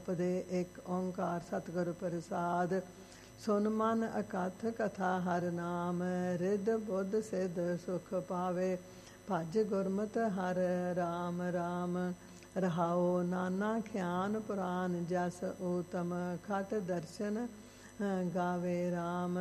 ਜਪਦੇ ਇੱਕ ਓੰਕਾਰ ਸਤਿਗੁਰ ਪ੍ਰਸਾਦ। ਸੁਨ ਮਨ ਅਕਥ ਕਥਾ ਹਰ ਨਾਮ, ਰਿੱਧ ਬੁੱਧ ਸਿੱਧ ਸੁਖ ਪਾਵੇ। ਭਜ ਗੁਰਮਤਿ ਹਰ ਰਾਮ ਰਾਮ, ਰਹਾਉ ਨਾਨਾ ਖਿਆਨ ਪੁਰਾਨ ਜਸ ਊਤਮ। ਖਟ ਦਰਸ਼ਨ ਗਾਵੇ ਰਾਮ,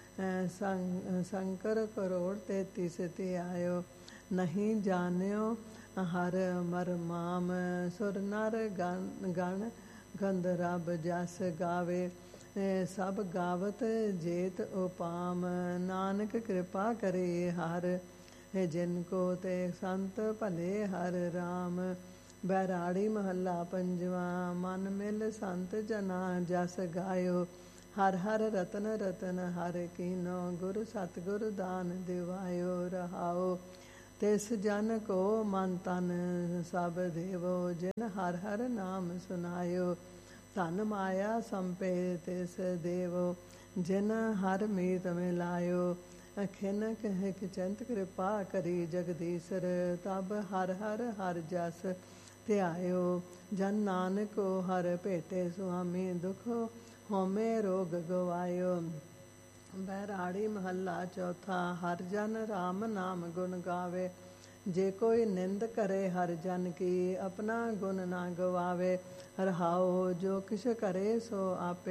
ਸ਼ੰਕਰ ਕਰੋੜ 33 ਧਿਆਇਓ। ਨਹੀਂ ਜਾਣਿਓ ਹਰ ਮਰਮਾਮ, ਸੁਰ ਨਰ ਗਣ ਗੰਧਰਵ ਜਸ ਗਾਵੇ। ਸਭ ਗਾਵਤ ਜੇਤ ਉਪਾਮ, ਨਾਨਕ ਕਿਰਪਾ ਕਰੇ ਹਰ। ਜਿਨ ਕੋ ਤੇ ਸੰਤ ਭਲੇ ਹਰ ਰਾਮ। ਬੈਰਾੜੀ ਮਹੱਲਾ ਪੰਜਵਾ। ਮਨ ਮਿਲ ਸੰਤ ਜਨਾ ਜਸ ਗਾਇਓ। ਹਰ ਹਰ ਰਤਨ ਰਤਨ ਹਰ ਕੀਨੋ, ਗੁਰ ਸਤਿਗੁਰ ਦਾਨ ਦਿਵਾਇਓ। ਰਹਾਉ ਤਿਸ ਜਨ ਕੋ ਮਨ ਤਨ ਸਭ ਦੇਵੋ, ਜਿਨ ਹਰ ਹਰ ਨਾਮ ਸੁਨਾਇਓ। ਧਨ ਮਾਇਆ ਸੰਪੇ ਤਿਸ ਦੇਵੋ, ਜਿਨ ਹਰ ਮੀਤ ਮਿਲਾਇਓ। ਖਿਨ ਕਹਿ ਚੰਤ ਕਿਰਪਾ ਕਰੀ ਜਗਦੀਸ਼ਰ, ਤਬ ਹਰ ਹਰ ਹਰ ਜਸ ਧਿਆਇਓ। ਜਨ ਨਾਨਕ ਹਰ ਭੇਟੇ ਸੁਆਮੀ, ਦੁਖ ਹੋਮੇ ਰੋਗ ਗਵਾਇਓ। ਬੈਰਾੜੀ ਮਹੱਲਾ ਚੌਥਾ। ਹਰ ਜਨ ਰਾਮ ਨਾਮ ਗੁਣ ਗਾਵੇ, ਜੇ ਕੋਈ ਨਿੰਦ ਕਰੇ ਹਰ ਜਨ ਕੀ, ਆਪਣਾ ਗੁਣ ਨਾ ਗਵਾਵੇ। ਰਹਾਉ ਜੋ ਕਿਛ ਕਰੇ ਸੋ ਆਪੇ